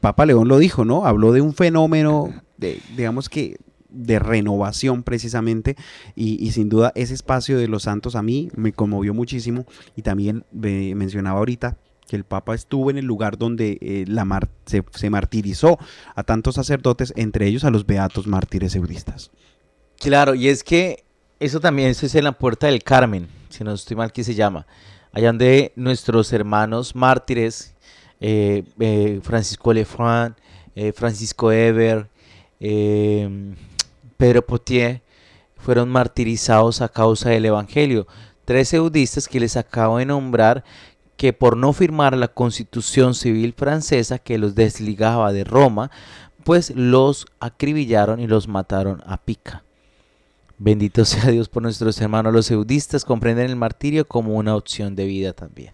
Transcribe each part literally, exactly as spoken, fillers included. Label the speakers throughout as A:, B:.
A: Papa León lo dijo, ¿no? Habló de un fenómeno, de, digamos que de renovación precisamente, y, y sin duda ese espacio de los santos a mí me conmovió muchísimo, y también eh, mencionaba ahorita que el Papa estuvo en el lugar donde eh, la mar se, se martirizó a tantos sacerdotes, entre ellos a los beatos mártires eudistas.
B: Claro, y es que eso también, eso es en la Puerta del Carmen, si no estoy mal que se llama, allá donde nuestros hermanos mártires, eh, eh, Francisco Lefranc, eh, Francisco Eber, eh, Pedro Potier, fueron martirizados a causa del Evangelio. Tres eudistas que les acabo de nombrar, que por no firmar la Constitución Civil francesa que los desligaba de Roma, pues los acribillaron y los mataron a pica. Bendito sea Dios por nuestros hermanos los eudistas, comprenden el martirio como una opción de vida también.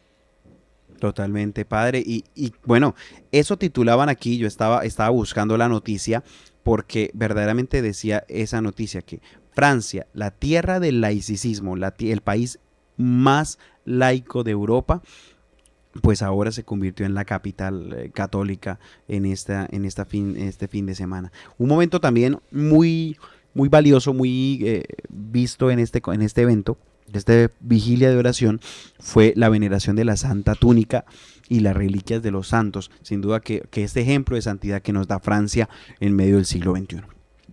A: Totalmente, padre. Y, y bueno, eso titulaban aquí, yo estaba, estaba buscando la noticia, porque verdaderamente decía esa noticia que Francia, la tierra del laicismo, la, el país más laico de Europa, pues ahora se convirtió en la capital eh, católica en, esta, en esta fin, este fin de semana. Un momento también muy, muy valioso, muy eh, visto en este, en este evento, esta vigilia de oración, fue la veneración de la Santa Túnica y las reliquias de los santos. Sin duda que, que este ejemplo de santidad que nos da Francia en medio del siglo veintiuno.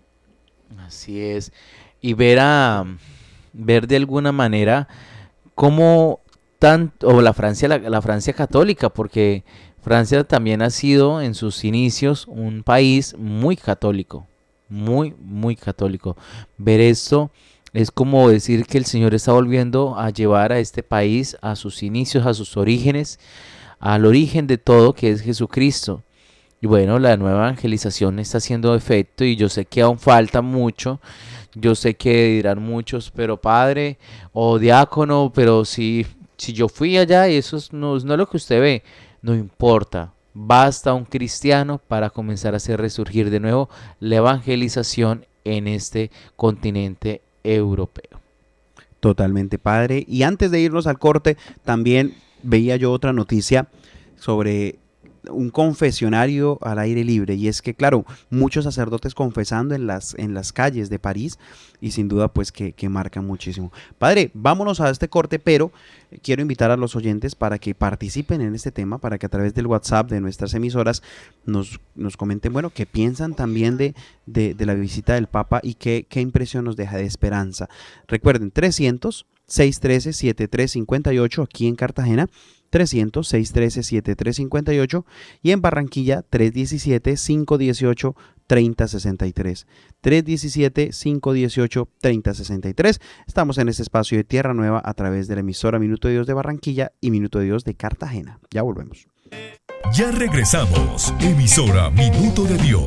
B: Así es. Y ver a ver de alguna manera cómo tanto, o la Francia, la, la Francia católica, porque Francia también ha sido en sus inicios un país muy católico, muy, muy católico. Ver esto es como decir que el Señor está volviendo a llevar a este país a sus inicios, a sus orígenes, al origen de todo, que es Jesucristo. Y bueno, la nueva evangelización está haciendo efecto, y yo sé que aún falta mucho. Yo sé que dirán muchos, pero padre o diácono, pero si, si yo fui allá y eso no, no es lo que usted ve, no importa. Basta un cristiano para comenzar a hacer resurgir de nuevo la evangelización en este continente europeo.
A: Totalmente, padre. Y antes de irnos al corte, también veía yo otra noticia sobre un confesionario al aire libre, y es que claro, muchos sacerdotes confesando en las, en las calles de París, y sin duda pues que, que marcan muchísimo. Padre, vámonos a este corte, pero quiero invitar a los oyentes para que participen en este tema, para que a través del WhatsApp de nuestras emisoras nos, nos comenten, bueno, qué piensan también de, de, de la visita del Papa, y qué, qué impresión nos deja de esperanza. Recuerden, trescientos, seiscientos trece, setenta y tres cincuenta y ocho aquí en Cartagena, trescientos, seiscientos trece, setenta y tres cincuenta y ocho, y en Barranquilla trescientos diecisiete, cinco dieciocho, treinta sesenta y tres, trescientos diecisiete, cinco dieciocho, treinta sesenta y tres. Estamos en este espacio de Tierra Nueva a través de la emisora Minuto de Dios de Barranquilla y Minuto de Dios de Cartagena. Ya volvemos.
C: Ya regresamos, emisora Minuto de Dios.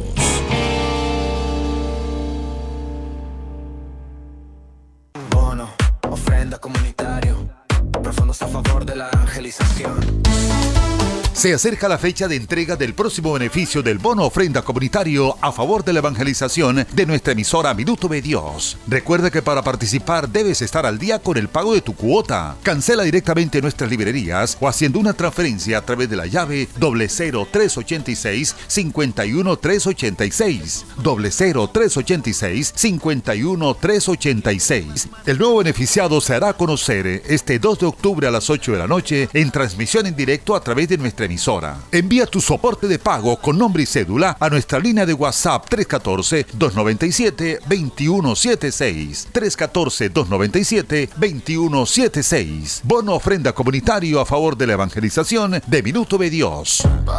D: Bono, ofrenda comunitario, profundos a favor de la evangelización.
C: Se acerca la fecha de entrega del próximo beneficio del bono ofrenda comunitario a favor de la evangelización de nuestra emisora Minuto de Dios. Recuerda que para participar debes estar al día con el pago de tu cuota. Cancela directamente nuestras librerías o haciendo una transferencia a través de la llave doble cero tres ochenta y seis, cincuenta y uno tres ochenta y seis, doble cero tres ochenta y seis, cincuenta y uno tres ochenta y seis. El nuevo beneficiado se hará conocer este dos de octubre a las ocho de la noche en transmisión en directo a través de nuestra emisora. Envía tu soporte de pago con nombre y cédula a nuestra línea de WhatsApp tres uno cuatro, dos nueve siete, dos uno siete seis, tres uno cuatro, dos nueve siete, dos uno siete seis. Bono ofrenda comunitario a favor de la evangelización de Minuto de Dios.